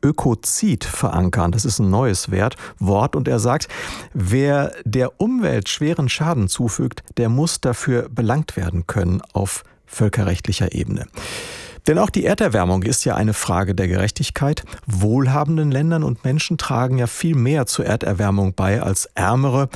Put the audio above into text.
Ökozid verankern. Das ist ein neues Wort. Und er sagt, wer der Umwelt schweren Schaden zufügt, der muss dafür belangt werden können auf völkerrechtlicher Ebene. Denn auch die Erderwärmung ist ja eine Frage der Gerechtigkeit. Wohlhabenden Ländern und Menschen tragen ja viel mehr zur Erderwärmung bei als ärmere.